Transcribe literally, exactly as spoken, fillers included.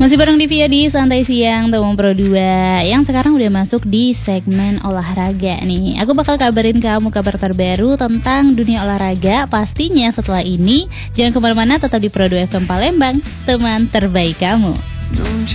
Masih bareng Divya di Santai Siang Teman Pro dua yang sekarang udah masuk di segmen olahraga nih. Aku bakal kabarin kamu kabar terbaru tentang dunia olahraga. Pastinya setelah ini jangan kemana-mana, tetap di Pro dua F M Palembang, teman terbaik kamu.